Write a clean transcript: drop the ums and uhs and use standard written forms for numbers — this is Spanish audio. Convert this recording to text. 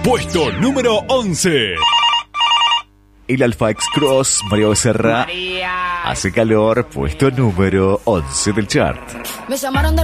puesto número 11. El Alfa X-Cross, María Becerra. Hace calor, puesto número 11 del chart. Me llamaron de